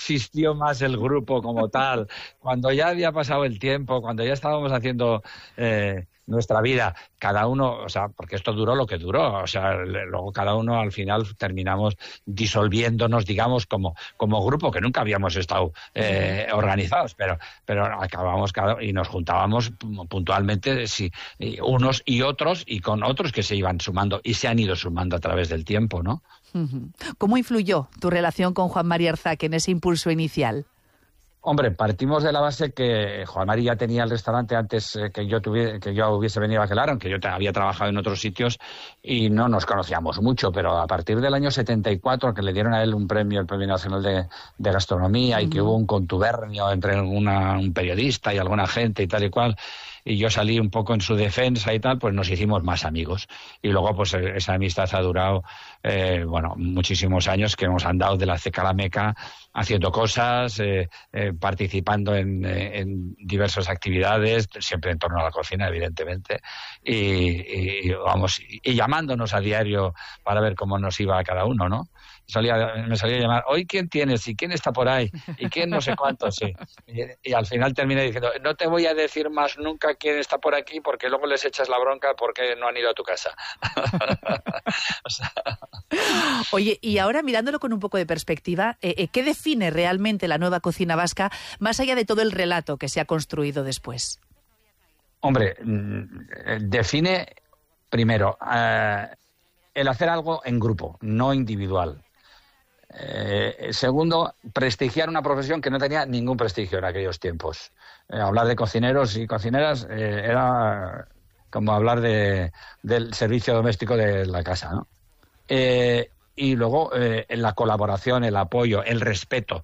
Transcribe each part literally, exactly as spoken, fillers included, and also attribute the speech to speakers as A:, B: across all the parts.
A: existió más el grupo como tal, cuando ya había pasado el tiempo, cuando ya estábamos haciendo eh, nuestra vida, cada uno, o sea, porque esto duró lo que duró, o sea, luego cada uno al final terminamos disolviéndonos, digamos, como, como grupo, que nunca habíamos estado eh, organizados, pero, pero acabamos cada, y nos juntábamos puntualmente, sí, unos y otros, y con otros que se iban sumando y se han ido sumando a través del tiempo, ¿no?
B: ¿Cómo influyó tu relación con Juan Mari Arzac en ese impulso inicial?
A: Hombre, partimos de la base que Juan Mari ya tenía el restaurante antes eh, que yo tuviera, que yo hubiese venido a Aquelarre, aunque yo te, había trabajado en otros sitios y no nos conocíamos mucho, pero a partir del año setenta y cuatro, que le dieron a él un premio, el Premio Nacional de, de Gastronomía, uh-huh. y que hubo un contubernio entre una, un periodista y alguna gente y tal y cual, y yo salí un poco en su defensa y tal, pues nos hicimos más amigos. Y luego, pues esa amistad ha durado, eh, bueno, muchísimos años que hemos andado de la ceca a la meca haciendo cosas, eh, eh, participando en, eh, en diversas actividades, siempre en torno a la cocina, evidentemente, y, y vamos, y, y llamándonos a diario para ver cómo nos iba a cada uno, ¿no? Solía, me solía llamar, ¿hoy quién tienes? ¿Y quién está por ahí? ¿Y quién no sé cuánto? Sí. Y, y al final terminé diciendo, no te voy a decir más nunca quién está por aquí porque luego les echas la bronca porque no han ido a tu casa. O sea...
B: Oye, y ahora mirándolo con un poco de perspectiva, eh, ¿qué define realmente la nueva cocina vasca más allá de todo el relato que se ha construido después?
A: Hombre, define primero eh, el hacer algo en grupo, no individual. Eh, segundo, prestigiar una profesión que no tenía ningún prestigio en aquellos tiempos. Eh, hablar de cocineros y cocineras eh, era como hablar de, del servicio doméstico de la casa, ¿no? Eh, y luego eh, la colaboración, el apoyo, el respeto.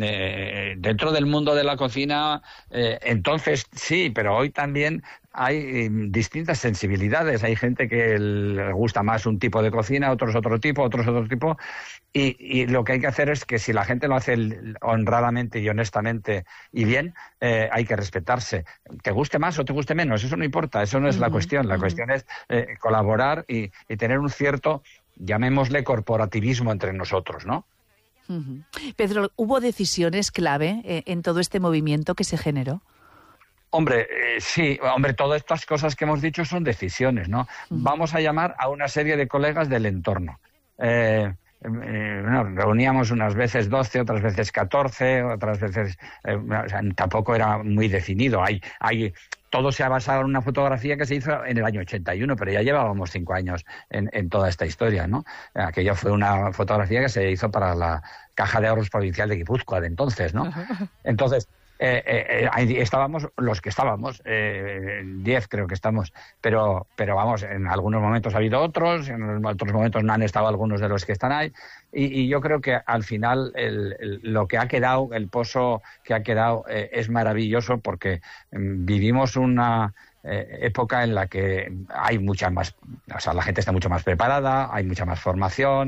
A: Eh, dentro del mundo de la cocina, eh, entonces sí, pero hoy también hay eh, distintas sensibilidades. Hay gente que le gusta más un tipo de cocina, otros otro tipo, otros otro tipo. Y, y lo que hay que hacer es que si la gente lo hace honradamente y honestamente y bien, eh, hay que respetarse. Te guste más o te guste menos, eso no importa, eso no es uh-huh, la cuestión. La uh-huh. cuestión es eh, colaborar y, y tener un cierto, llamémosle, corporativismo entre nosotros, ¿no?
B: Uh-huh. Pedro, ¿hubo decisiones clave eh, en todo este movimiento que se generó?
A: Hombre, eh, sí, hombre, todas estas cosas que hemos dicho son decisiones, ¿no? Uh-huh. Vamos a llamar a una serie de colegas del entorno. Eh, eh, bueno, reuníamos unas veces doce, otras veces catorce, otras veces... Eh, o sea, tampoco era muy definido. Hay... hay Todo se ha basado en una fotografía que se hizo en el año ochenta y uno, pero ya llevábamos cinco años en, en toda esta historia, ¿no? Aquella fue una fotografía que se hizo para la Caja de Ahorros Provincial de Guipúzcoa de entonces, ¿no? Entonces, eh, eh, ahí estábamos los que estábamos, eh, diez creo que estamos, pero, pero vamos, en algunos momentos ha habido otros, en otros momentos no han estado algunos de los que están ahí, y, y yo creo que al final el, el, lo que ha quedado, el pozo que ha quedado eh, es maravilloso porque eh, vivimos una eh, época en la que hay mucha más, o sea, la gente está mucho más preparada, hay mucha más formación,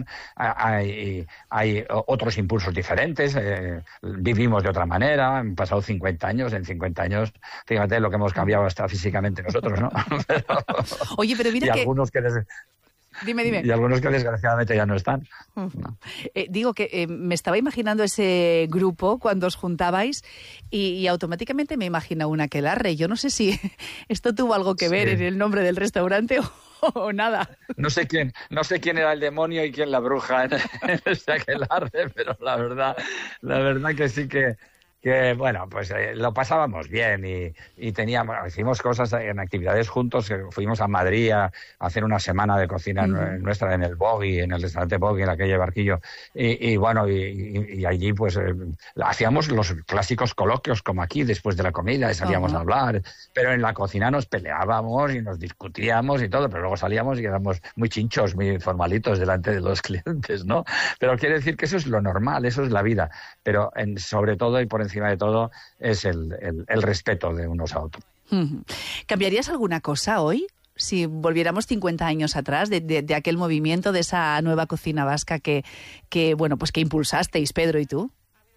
A: hay, hay otros impulsos diferentes, eh, vivimos de otra manera, han pasado cincuenta años, en cincuenta años, fíjate lo que hemos cambiado hasta físicamente nosotros, ¿no? Pero,
B: Oye, pero mira
A: y
B: que...
A: algunos que... Des...
B: Dime, dime.
A: Y algunos que desgraciadamente ya no están.
B: Uh-huh. No. Eh, digo que eh, me estaba imaginando ese grupo cuando os juntabais y, y automáticamente me imagino un Aquelarre. Yo no sé si esto tuvo algo que ver sí. en el nombre del restaurante o, o nada.
A: No sé quién, no sé quién era el demonio y quién la bruja en, en ese Aquelarre, pero la verdad, la verdad que sí que que bueno, pues eh, lo pasábamos bien y, y teníamos, hicimos cosas en actividades juntos, eh, fuimos a Madrid a, a hacer una semana de cocina uh-huh. nuestra en el Boggy, en el restaurante Boggy, en la calle Barquillo, y, y bueno, y, y, y allí pues eh, hacíamos los clásicos coloquios como aquí, después de la comida, y salíamos uh-huh. a hablar, pero en la cocina nos peleábamos y nos discutíamos y todo, pero luego salíamos y éramos muy chinchos, muy formalitos delante de los clientes, ¿no? Pero quiere decir que eso es lo normal, eso es la vida, pero en, sobre todo y por encima de todo es el, el, el respeto de unos a otros.
B: ¿Cambiarías alguna cosa hoy? Si volviéramos cincuenta años atrás de, de, de aquel movimiento, de esa nueva cocina vasca que, que, bueno, pues que impulsasteis, Pedro y tú.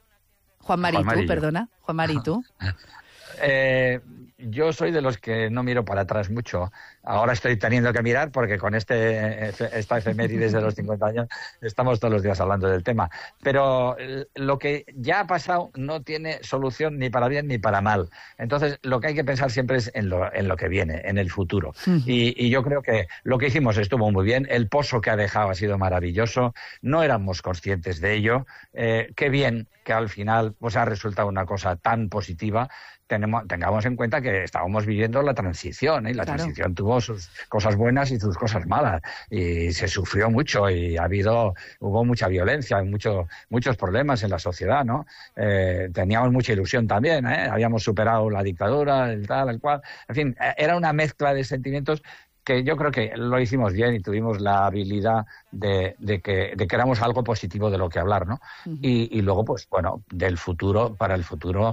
B: Juan Mari, Juan tú, perdona. Juan Mari, ¿tú?
A: eh, yo soy de los que no miro para atrás mucho. ahora estoy teniendo que mirar porque con este esta efemérides de los cincuenta años estamos todos los días hablando del tema. Pero lo que ya ha pasado no tiene solución ni para bien ni para mal. Entonces, lo que hay que pensar siempre es en lo, en lo que viene, en el futuro. Uh-huh. Y, y yo creo que lo que hicimos estuvo muy bien. El pozo que ha dejado ha sido maravilloso. No éramos conscientes de ello. Eh, qué bien que al final pues ha resultado una cosa tan positiva. Tenemos, tengamos en cuenta que estábamos viviendo la transición, ¿eh? La claro. transición tuvo sus cosas buenas y sus cosas malas, y se sufrió mucho, y ha habido, hubo mucha violencia, mucho, muchos problemas en la sociedad, ¿no? Eh, teníamos mucha ilusión también, ¿eh? Habíamos superado la dictadura, el tal, el cual, en fin, era una mezcla de sentimientos que yo creo que lo hicimos bien y tuvimos la habilidad de, de, que, de que éramos algo positivo de lo que hablar, ¿no? Uh-huh. Y, y luego, pues, bueno, del futuro, para el futuro,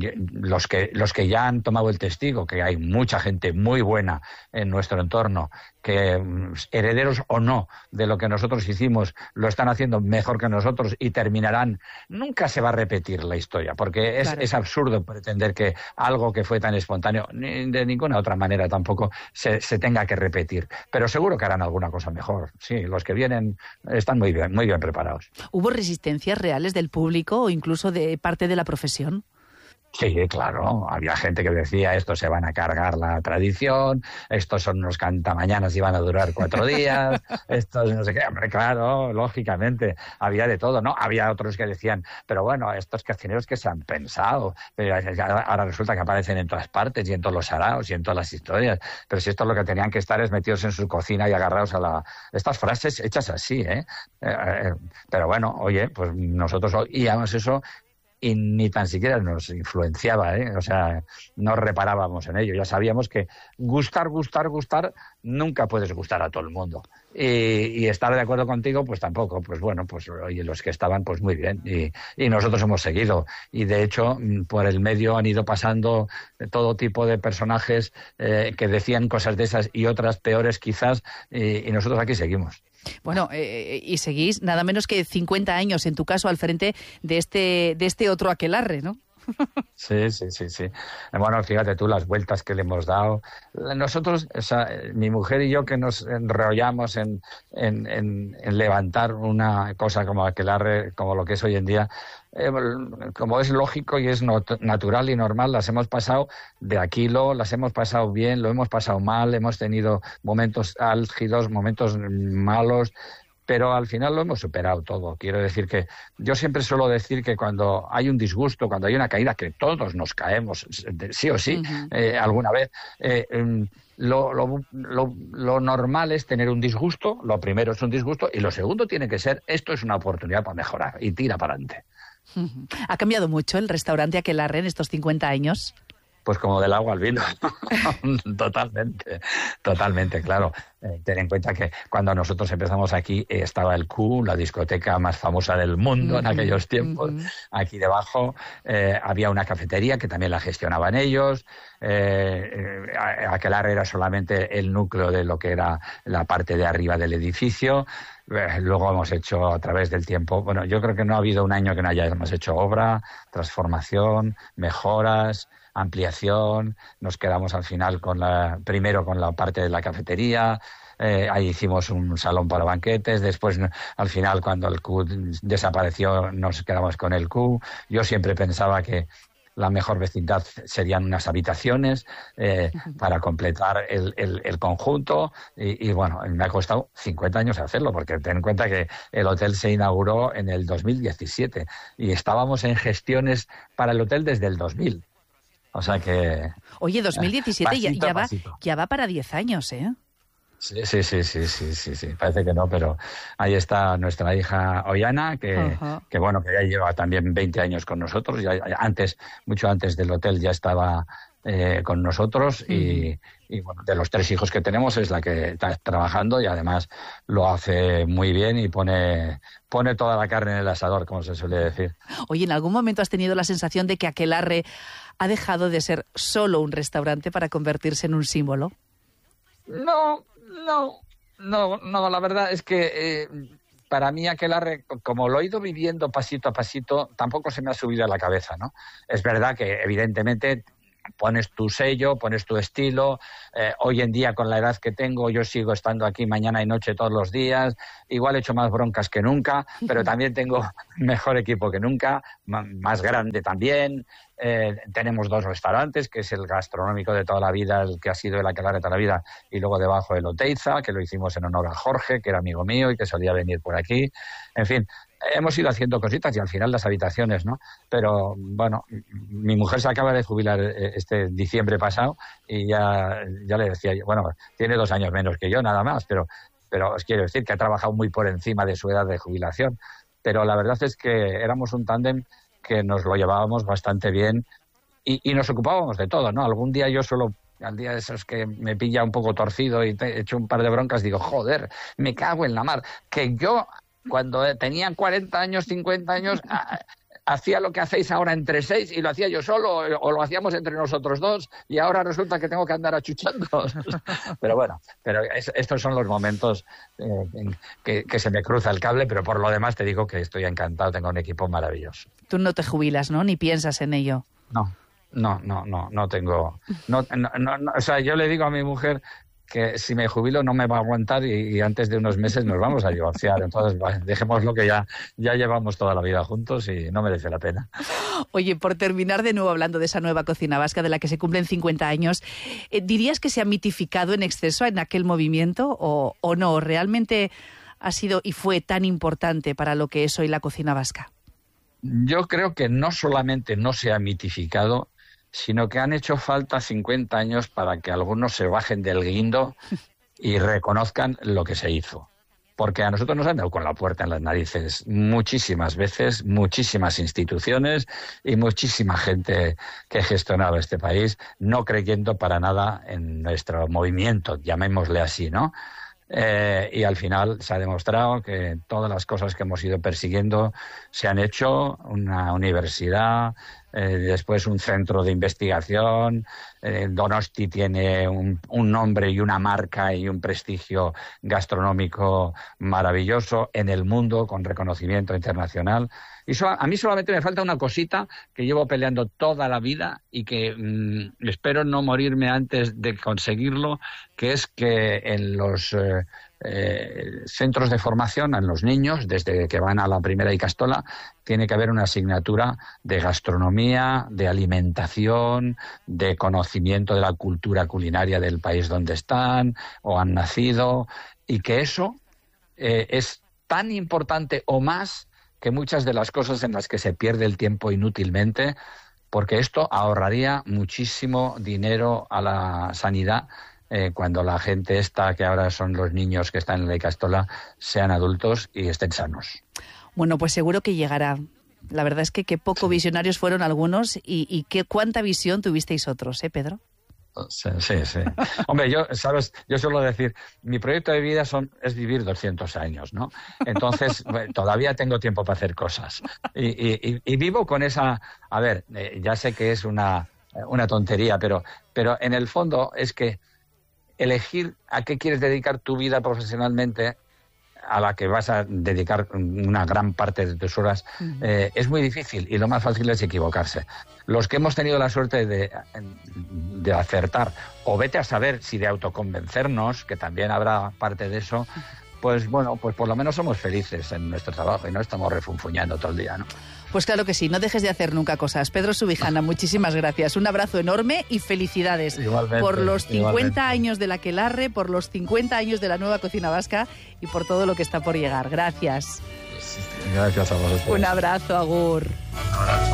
A: los que, los que ya han tomado el testigo, que hay mucha gente muy buena en nuestro entorno, que herederos o no de lo que nosotros hicimos, lo están haciendo mejor que nosotros y terminarán. Nunca se va a repetir la historia, porque es, claro. es absurdo pretender que algo que fue tan espontáneo, ni de ninguna otra manera tampoco, se, se tenga que repetir. Pero seguro que harán alguna cosa mejor. Sí, los que vienen están muy bien, muy bien preparados.
B: ¿Hubo resistencias reales del público o incluso de parte de la profesión?
A: Sí, claro, había gente que decía, estos se van a cargar la tradición, estos son unos cantamañanas y van a durar cuatro días, estos no sé qué, hombre, claro, lógicamente, había de todo, ¿no? Había otros que decían, pero bueno, estos cancioneros que se han pensado, pero ahora resulta que aparecen en todas partes y en todos los saraos y en todas las historias, pero si esto es lo que tenían que estar es metidos en su cocina y agarrados a la... Estas frases hechas así, ¿eh? eh, eh pero bueno, oye, pues nosotros oíamos eso y ni tan siquiera nos influenciaba, ¿eh? O sea, no reparábamos en ello. Ya sabíamos que gustar, gustar, gustar, nunca puedes gustar a todo el mundo. Y, y estar de acuerdo contigo, pues tampoco. Pues bueno, pues oye, los que estaban, pues muy bien. Y, y nosotros hemos seguido. Y de hecho, por el medio han ido pasando todo tipo de personajes eh, que decían cosas de esas y otras peores quizás, y, y nosotros aquí seguimos.
B: Bueno, eh, y seguís nada menos que cincuenta años, en tu caso, al frente de este, de este otro aquelarre, ¿no?
A: Sí, sí, sí, sí. Bueno, fíjate tú las vueltas que le hemos dado. Nosotros, o sea, mi mujer y yo, que nos enrollamos en, en, en, en levantar una cosa como aquelarre, como lo que es hoy en día, eh, como es lógico y es not- natural y normal, las hemos pasado de aquilo, las hemos pasado bien, lo hemos pasado mal, hemos tenido momentos álgidos, momentos malos, pero al final lo hemos superado todo. Quiero decir que yo siempre suelo decir que cuando hay un disgusto, cuando hay una caída, que todos nos caemos, sí o sí, uh-huh. eh, alguna vez, eh, eh, lo, lo, lo, lo normal es tener un disgusto. Lo primero es un disgusto y lo segundo tiene que ser, esto es una oportunidad para mejorar y tira para adelante.
B: Uh-huh. ¿Ha cambiado mucho el restaurante Aquelarre en estos cincuenta años?
A: Pues como del agua al vino. Totalmente, totalmente, claro. Eh, ten en cuenta que cuando nosotros empezamos aquí eh, estaba el Q, la discoteca más famosa del mundo uh-huh, en aquellos tiempos. Uh-huh. Aquí debajo eh, había una cafetería que también la gestionaban ellos. Eh, eh, Aquelarre era solamente el núcleo de lo que era la parte de arriba del edificio. Eh, luego hemos hecho a través del tiempo, bueno, yo creo que no ha habido un año que no hayamos hecho obra, transformación, mejoras, ampliación. Nos quedamos al final con la, primero con la parte de la cafetería. Eh, ahí hicimos un salón para banquetes, después al final cuando el Q desapareció nos quedamos con el Q. Yo siempre pensaba que la mejor vecindad serían unas habitaciones eh, para completar el, el, el conjunto y, y bueno, me ha costado cincuenta años hacerlo, porque ten en cuenta que el hotel se inauguró en el dos mil diecisiete y estábamos en gestiones para el hotel desde el dos mil. O sea que...
B: Oye, dos mil diecisiete
A: pasito,
B: ya, ya, va,
A: pasito.
B: ya va para diez años, ¿eh?
A: Sí, sí, sí, sí, sí, sí, sí, parece que no, pero ahí está nuestra hija Ollana, que, uh-huh. que bueno, que ya lleva también veinte años con nosotros, ya, ya antes, mucho antes del hotel ya estaba eh, con nosotros uh-huh. y, y bueno, de los tres hijos que tenemos es la que está trabajando y además lo hace muy bien y pone, pone toda la carne en el asador, como se suele decir.
B: Oye, ¿en algún momento has tenido la sensación de que Aquelarre ha dejado de ser solo un restaurante para convertirse en un símbolo?
A: No, no, no, no, la verdad es que eh, para mí Aquelarre, como lo he ido viviendo pasito a pasito, tampoco se me ha subido a la cabeza, ¿no? Es verdad que evidentemente pones tu sello, pones tu estilo. Eh, hoy en día, con la edad que tengo, yo sigo estando aquí mañana y noche todos los días. Igual he hecho más broncas que nunca, pero también tengo mejor equipo que nunca, más grande también. Eh, tenemos dos restaurantes, que es el gastronómico de toda la vida, el que ha sido el Aquelarre de toda la vida, y luego debajo el Oteiza, que lo hicimos en honor a Jorge, que era amigo mío y que solía venir por aquí. En fin, hemos ido haciendo cositas y al final las habitaciones, ¿no? Pero, bueno, mi mujer se acaba de jubilar este diciembre pasado y ya, ya le decía yo, bueno, tiene dos años menos que yo, nada más, pero, pero os quiero decir que ha trabajado muy por encima de su edad de jubilación. Pero la verdad es que éramos un tándem que nos lo llevábamos bastante bien y, y nos ocupábamos de todo, ¿no? Algún día yo solo, al día de esos que me pilla un poco torcido y te he hecho un par de broncas, digo, joder, me cago en la mar, que yo cuando tenía cuarenta años, cincuenta años, hacía lo que hacéis ahora entre seis y lo hacía yo solo o lo hacíamos entre nosotros dos y ahora resulta que tengo que andar achuchando. Pero bueno, pero es, estos son los momentos eh, en que, que se me cruza el cable, pero por lo demás te digo que estoy encantado, tengo un equipo maravilloso.
B: Tú no te jubilas, ¿no? Ni piensas en ello.
A: No, no, no, no, no tengo... No, no, no, no, o sea, yo le digo a mi mujer que si me jubilo no me va a aguantar y, y antes de unos meses nos vamos a divorciar. Entonces, bueno, dejémoslo, que ya, ya llevamos toda la vida juntos y no merece la pena.
B: Oye, por terminar de nuevo hablando de esa nueva cocina vasca de la que se cumplen cincuenta años, eh, ¿dirías que se ha mitificado en exceso en aquel movimiento o, o no? ¿Realmente ha sido y fue tan importante para lo que es hoy la cocina vasca?
A: Yo creo que no solamente no se ha mitificado, sino que han hecho falta cincuenta años para que algunos se bajen del guindo y reconozcan lo que se hizo. Porque a nosotros nos han dado con la puerta en las narices muchísimas veces, muchísimas instituciones y muchísima gente que gestionaba este país, no creyendo para nada en nuestro movimiento, llamémosle así, ¿no? Eh, y al final se ha demostrado que todas las cosas que hemos ido persiguiendo se han hecho, una universidad, eh, después un centro de investigación, eh, Donosti tiene un, un nombre y una marca y un prestigio gastronómico maravilloso en el mundo, con reconocimiento internacional. Y so, a mí solamente me falta una cosita que llevo peleando toda la vida y que mmm, espero no morirme antes de conseguirlo, que es que en los eh, eh, centros de formación, en los niños, desde que van a la primera Ikastola, tiene que haber una asignatura de gastronomía, de alimentación, de conocimiento de la cultura culinaria del país donde están o han nacido, y que eso eh, es tan importante o más que muchas de las cosas en las que se pierde el tiempo inútilmente, porque esto ahorraría muchísimo dinero a la sanidad eh, cuando la gente esta, que ahora son los niños que están en la Ikastola, sean adultos y estén sanos.
B: Bueno, pues seguro que llegará. La verdad es que qué poco visionarios fueron algunos y, y qué cuánta visión tuvisteis otros, ¿eh, Pedro?
A: Sí, sí, sí. Hombre, yo, sabes, yo suelo decir, mi proyecto de vida son es vivir doscientos años, ¿no? Entonces, bueno, todavía tengo tiempo para hacer cosas. Y, y, y vivo con esa... A ver, eh, ya sé que es una, una tontería, pero, pero en el fondo es que elegir a qué quieres dedicar tu vida profesionalmente, a la que vas a dedicar una gran parte de tus horas, uh-huh. eh, es muy difícil y lo más fácil es equivocarse. Los que hemos tenido la suerte de, de acertar, o vete a saber si de autoconvencernos, que también habrá parte de eso, pues bueno, pues por lo menos somos felices en nuestro trabajo y no estamos refunfuñando todo el día, ¿no?
B: Pues claro que sí, no dejes de hacer nunca cosas. Pedro Subijana, muchísimas gracias. Un abrazo enorme y felicidades
A: igualmente,
B: por los cincuenta
A: igualmente.
B: años de la Aquelarre, por los cincuenta años de la nueva cocina vasca y por todo lo que está por llegar. Gracias.
A: Gracias a vosotros.
B: Un abrazo, agur.
A: Un abrazo.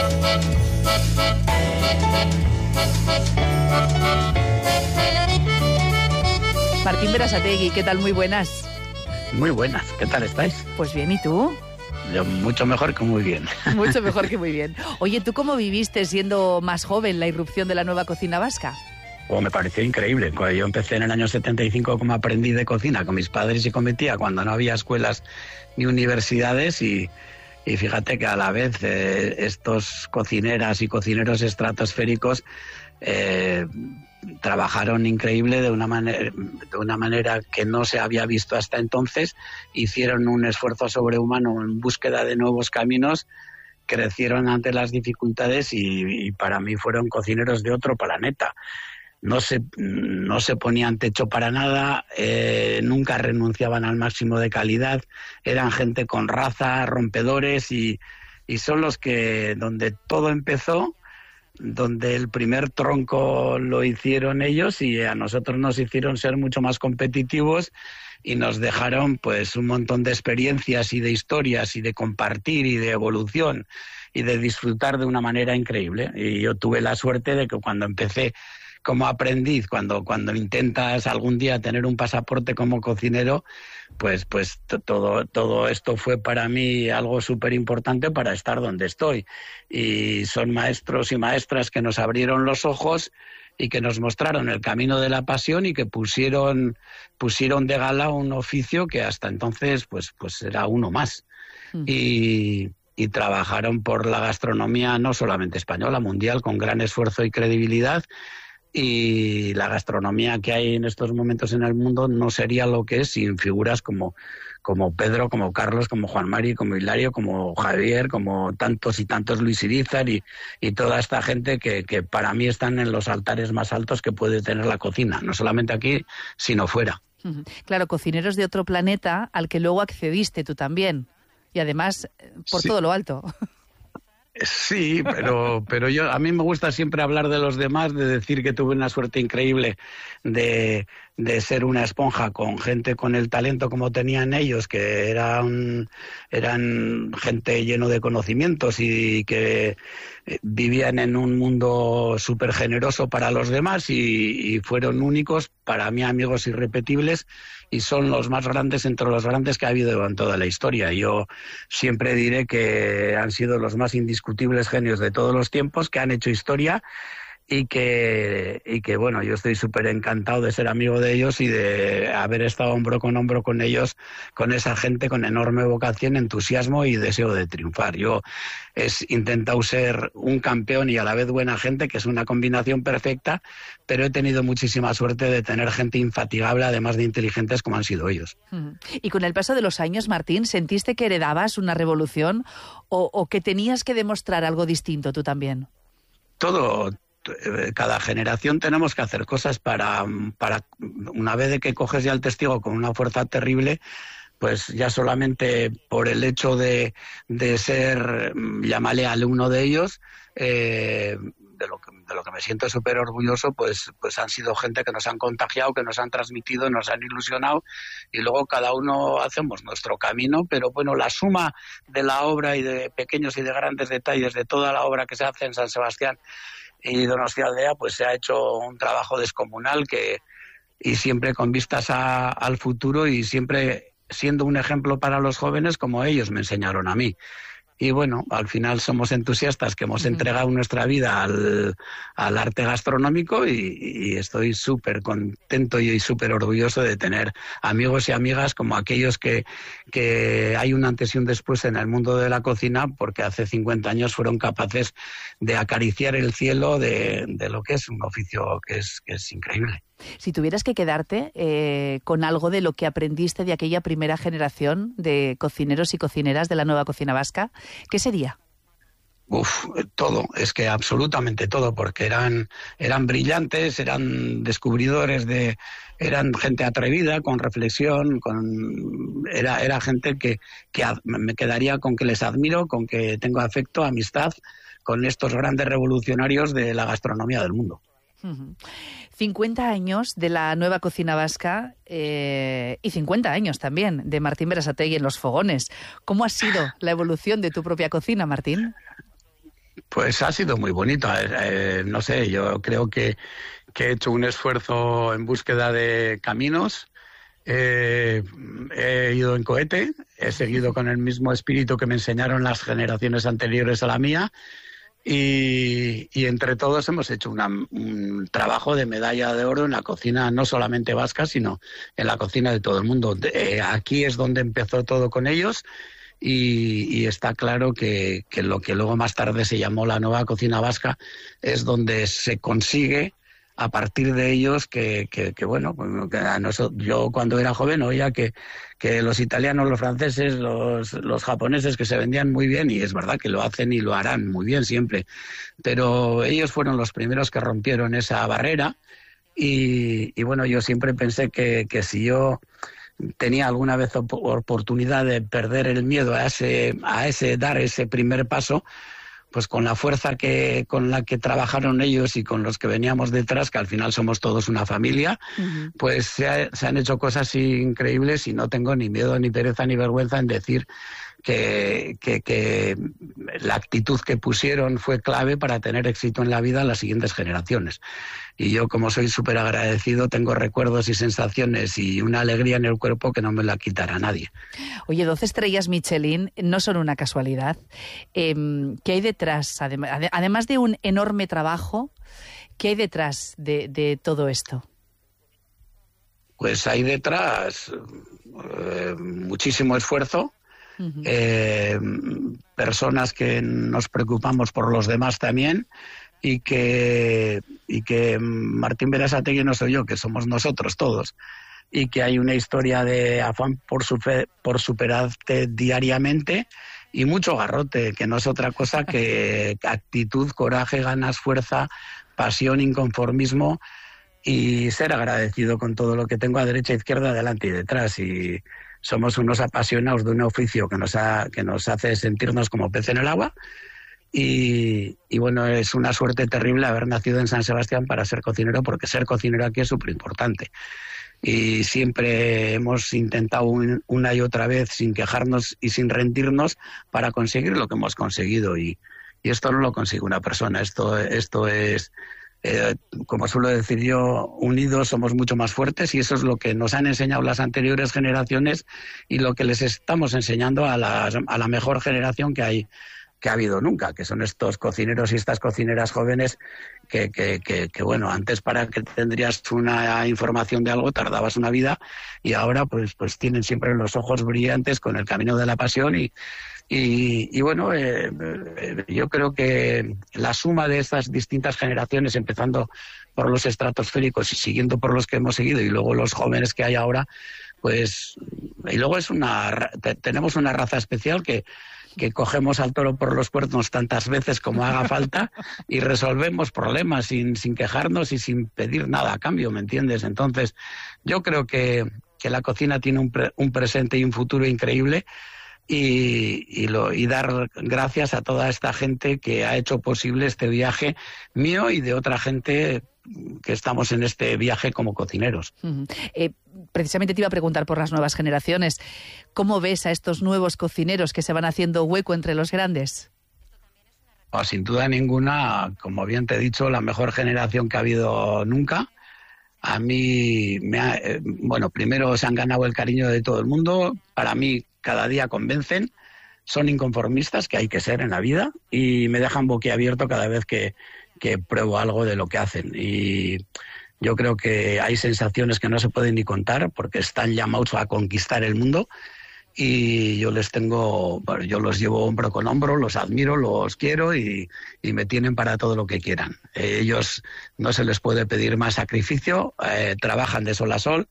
B: Martín Berasategui, ¿qué tal? Muy buenas.
C: Muy buenas, ¿qué tal estáis?
B: Pues bien, ¿y tú?
C: Yo mucho mejor que muy bien.
B: Mucho mejor que muy bien. Oye, ¿tú cómo viviste siendo más joven la irrupción de la nueva cocina vasca?
C: Pues me pareció increíble. Cuando yo empecé en el año setenta y cinco como aprendiz de cocina con mis padres y con mi tía, cuando no había escuelas ni universidades, y, y fíjate que a la vez eh, estos cocineras y cocineros estratosféricos eh, trabajaron increíble de una manera de una manera que no se había visto hasta entonces. Hicieron un esfuerzo sobrehumano en búsqueda de nuevos caminos crecieron ante las dificultades y, y para mí fueron cocineros de otro planeta. No se, no se ponían techo para nada, eh, nunca renunciaban al máximo de calidad, eran gente con raza, rompedores y, y son los que, donde todo empezó, donde el primer tronco lo hicieron ellos y a nosotros nos hicieron ser mucho más competitivos y nos dejaron pues un montón de experiencias y de historias y de compartir y de evolución y de disfrutar de una manera increíble. Y yo tuve la suerte de que cuando empecé como aprendiz, cuando, cuando intentas algún día tener un pasaporte como cocinero, pues, pues todo, todo esto fue para mí algo súper importante para estar donde estoy. Y son maestros y maestras que nos abrieron los ojos y que nos mostraron el camino de la pasión y que pusieron, pusieron de gala un oficio que hasta entonces pues, pues era uno más. Mm. Y... y trabajaron por la gastronomía no solamente española, mundial, con gran esfuerzo y credibilidad. Y la gastronomía que hay en estos momentos en el mundo no sería lo que es sin figuras como, como Pedro, como Carlos, como Juan Mari, como Hilario, como Javier, como tantos y tantos Luis Irizar y, y toda esta gente que, que para mí están en los altares más altos que puede tener la cocina, no solamente aquí, sino fuera.
B: Claro, cocineros de otro planeta al que luego accediste tú también. Y además, por sí. todo lo alto.
C: Sí, pero, pero yo a mí me gusta siempre hablar de los demás, de decir que tuve una suerte increíble de, de ser una esponja con gente con el talento como tenían ellos, que eran, eran gente lleno de conocimientos y que vivían en un mundo súper generoso para los demás y, y fueron únicos, para mí amigos irrepetibles, y son los más grandes entre los grandes que ha habido en toda la historia. Yo siempre diré que han sido los más indiscutibles genios de todos los tiempos, que han hecho historia y que, y que bueno, yo estoy súper encantado de ser amigo de ellos y de haber estado hombro con hombro con ellos, con esa gente con enorme vocación, entusiasmo y deseo de triunfar. Yo he intentado ser un campeón y a la vez buena gente, que es una combinación perfecta, pero he tenido muchísima suerte de tener gente infatigable, además de inteligentes como han sido ellos.
B: Y con el paso de los años, Martín, ¿sentiste que heredabas una revolución o, o que tenías que demostrar algo distinto tú también?
C: Todo... Cada generación tenemos que hacer cosas para, para una vez de que coges ya el testigo con una fuerza terrible, pues ya solamente por el hecho de, de ser, llámale alumno de ellos, eh, de lo que, de lo que me siento súper orgulloso, pues, pues han sido gente que nos han contagiado, que nos han transmitido, nos han ilusionado, y luego cada uno hacemos nuestro camino, pero bueno, la suma de la obra y de pequeños y de grandes detalles de toda la obra que se hace en San Sebastián y Donostialdea, pues se ha hecho un trabajo descomunal que y siempre con vistas a, al futuro y siempre siendo un ejemplo para los jóvenes como ellos me enseñaron a mí. Y bueno, al final somos entusiastas que hemos entregado nuestra vida al, al arte gastronómico y, y estoy súper contento y súper orgulloso de tener amigos y amigas como aquellos que, que hay un antes y un después en el mundo de la cocina, porque hace cincuenta años fueron capaces de acariciar el cielo de, de lo que es un oficio que es, que es increíble.
B: Si tuvieras que quedarte eh, con algo de lo que aprendiste de aquella primera generación de cocineros y cocineras de la nueva cocina vasca, ¿qué sería?
C: Uf, todo, es que absolutamente todo, porque eran, eran brillantes, eran descubridores de, eran gente atrevida, con reflexión, con, era, era gente que, que me quedaría con que les admiro, con que tengo afecto, amistad, con estos grandes revolucionarios de la gastronomía del mundo.
B: Uh-huh. cincuenta años de la nueva cocina vasca eh, y cincuenta años también de Martín Berasategui en los fogones. ¿Cómo ha sido la evolución de tu propia cocina, Martín?
C: Pues ha sido muy bonito. Eh, eh, no sé, yo creo que, que he hecho un esfuerzo en búsqueda de caminos. Eh, he ido en cohete, he seguido con el mismo espíritu que me enseñaron las generaciones anteriores a la mía. Y, y entre todos hemos hecho una, un trabajo de medalla de oro en la cocina, no solamente vasca, sino en la cocina de todo el mundo. Eh, aquí es donde empezó todo con ellos y, y está claro que, que lo que luego más tarde se llamó la nueva cocina vasca es donde se consigue a partir de ellos que, que, que bueno, que a nosotros, yo cuando era joven oía que, que los italianos, los franceses, los, los japoneses que se vendían muy bien, y es verdad que lo hacen y lo harán muy bien siempre, pero ellos fueron los primeros que rompieron esa barrera y, y bueno, yo siempre pensé que, que si yo tenía alguna vez op- oportunidad de perder el miedo a ese, a ese dar ese primer paso, pues con la fuerza que con la que trabajaron ellos y con los que veníamos detrás, que al final somos todos una familia, uh-huh. pues se, ha, se han hecho cosas increíbles y no tengo ni miedo, ni pereza, ni vergüenza en decir que, que, que la actitud que pusieron fue clave para tener éxito en la vida en las siguientes generaciones. Y yo, como soy súper agradecido, tengo recuerdos y sensaciones y una alegría en el cuerpo que no me la quitará nadie.
B: Oye, doce estrellas Michelin no son una casualidad. Eh, ¿Qué hay detrás? Adem- además de un enorme trabajo, ¿qué hay detrás de, de todo esto?
C: Pues hay detrás eh, muchísimo esfuerzo, uh-huh. eh, personas que nos preocupamos por los demás también, y que, y que Martín Berasategui no soy yo, que somos nosotros todos, y que hay una historia de afán por, super, por superarte diariamente y mucho garrote, que no es otra cosa que actitud, coraje, ganas, fuerza, pasión, inconformismo y ser agradecido con todo lo que tengo a derecha, izquierda, adelante y detrás. Y somos unos apasionados de un oficio que nos, ha, que nos hace sentirnos como pez en el agua. Y, y bueno, es una suerte terrible haber nacido en San Sebastián para ser cocinero, porque ser cocinero aquí es súper importante. Y siempre hemos intentado un, una y otra vez, sin quejarnos y sin rendirnos, para conseguir lo que hemos conseguido. Y, y esto no lo consigue una persona, esto, esto es, eh, como suelo decir yo, unidos somos mucho más fuertes, y eso es lo que nos han enseñado las anteriores generaciones y lo que les estamos enseñando a la, a la mejor generación que hay que ha habido nunca, que son estos cocineros y estas cocineras jóvenes que, que, que, que, bueno, antes para que tendrías una información de algo tardabas una vida, y ahora pues, pues tienen siempre los ojos brillantes con el camino de la pasión y, y, y bueno, eh, eh, yo creo que la suma de estas distintas generaciones, empezando por los estratosféricos y siguiendo por los que hemos seguido y luego los jóvenes que hay ahora, pues, y luego es una, tenemos una raza especial que que cogemos al toro por los cuernos tantas veces como haga falta y resolvemos problemas sin, sin quejarnos y sin pedir nada a cambio, ¿me entiendes? Entonces, yo creo que, que la cocina tiene un, pre, un presente y un futuro increíble, y, y, lo, y dar gracias a toda esta gente que ha hecho posible este viaje mío y de otra gente que estamos en este viaje como cocineros.
B: Uh-huh. Eh, precisamente te iba a preguntar por las nuevas generaciones. ¿Cómo ves a estos nuevos cocineros que se van haciendo hueco entre los grandes?
C: Oh, sin duda ninguna, como bien te he dicho, la mejor generación que ha habido nunca. A mí, me ha, eh, bueno, primero se han ganado el cariño de todo el mundo. Para mí, cada día convencen. Son inconformistas, que hay que ser en la vida, y me dejan boquiabierto cada vez que, que pruebo algo de lo que hacen. Y yo creo que hay sensaciones que no se pueden ni contar, porque están llamados a conquistar el mundo, y yo les tengo, bueno, yo los llevo hombro con hombro, los admiro, los quiero y, y me tienen para todo lo que quieran. Eh, ellos no se les puede pedir más sacrificio, eh, trabajan de sol a sol,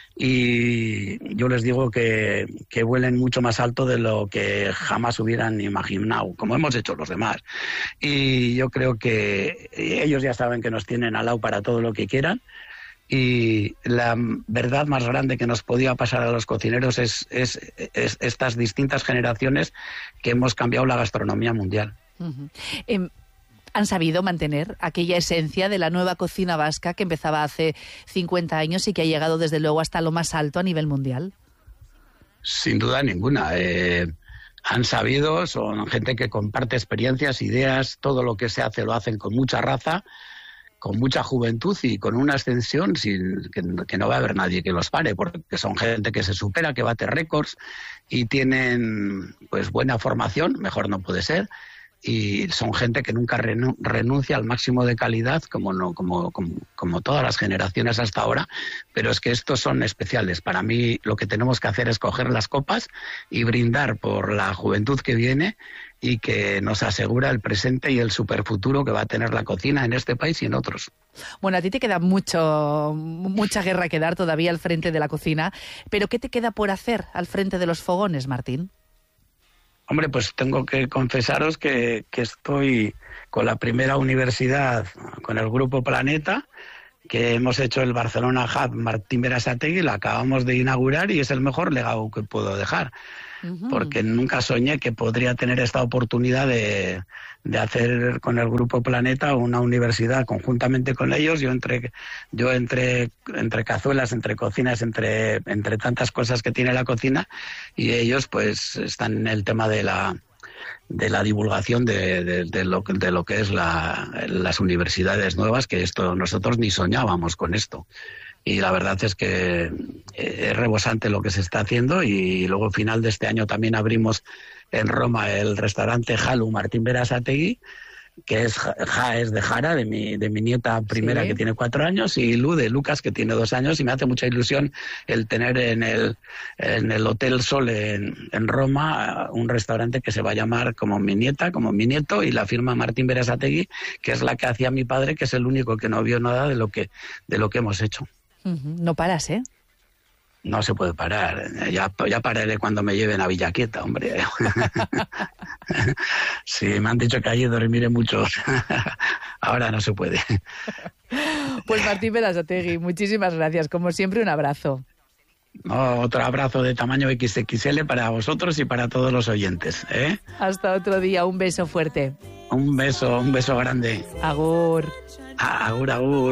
C: y yo les digo que, que vuelen mucho más alto de lo que jamás hubieran imaginado, como hemos hecho los demás. Y yo creo que ellos ya saben que nos tienen al lado para todo lo que quieran, y la verdad más grande que nos podía pasar a los cocineros es, es, es estas distintas generaciones que hemos cambiado la gastronomía mundial.
B: Uh-huh. Eh, ¿Han sabido mantener aquella esencia de la nueva cocina vasca que empezaba hace cincuenta años y que ha llegado desde luego hasta lo más alto a nivel mundial?
C: Sin duda ninguna. Eh, han sabido, son gente que comparte experiencias, ideas, todo lo que se hace lo hacen con mucha raza, con mucha juventud y con una ascensión sin, que, que no va a haber nadie que los pare, porque son gente que se supera, que bate récords y tienen pues buena formación, mejor no puede ser. y son gente que nunca renu- renuncia al máximo de calidad, como, no, como, como, como todas las generaciones hasta ahora, pero es que estos son especiales. Para mí lo que tenemos que hacer es coger las copas y brindar por la juventud que viene y que nos asegura el presente y el superfuturo que va a tener la cocina en este país y en otros.
B: Bueno, a ti te queda mucho, mucha guerra que dar todavía al frente de la cocina, pero ¿qué te queda por hacer al frente de los fogones, Martín?
C: Hombre, pues tengo que confesaros que, que estoy con la primera universidad, con el Grupo Planeta, que hemos hecho el Barcelona Hub Martín Berasategui, la acabamos de inaugurar y es el mejor legado que puedo dejar. Uh-huh. Porque nunca soñé que podría tener esta oportunidad de, de hacer con el Grupo Planeta una universidad conjuntamente con ellos. Yo entre yo entre entre cazuelas, entre cocinas, entre entre tantas cosas que tiene la cocina, y ellos pues están en el tema de la de la divulgación de, de, de, lo, de lo que es la, las universidades nuevas, que esto nosotros ni soñábamos con esto. Y la verdad es que es rebosante lo que se está haciendo, y luego al final de este año también abrimos en Roma el restaurante Jalu Martín Berasategui, que es Ja es de Jara, de mi, de mi nieta primera, sí, que tiene cuatro años, y Lu de Lucas, que tiene dos años, y me hace mucha ilusión el tener en el, en el Hotel Sol en, en Roma un restaurante que se va a llamar como mi nieta, como mi nieto, y la firma Martín Berasategui, que es la que hacía mi padre, que es el único que no vio nada de lo que, de lo que hemos hecho.
B: Uh-huh. No paras, ¿eh?
C: No se puede parar. Ya, ya pararé cuando me lleven a Villaquieta, hombre. Sí, me han dicho que allí dormiré mucho. Ahora no se puede.
B: Pues Martín Berasategui, muchísimas gracias. Como siempre, un abrazo.
C: Oh, otro abrazo de tamaño equis equis ele para vosotros y para todos los oyentes, ¿eh?
B: Hasta otro día. Un beso fuerte.
C: Un beso, un beso grande.
B: Agur.
C: Agur, agur.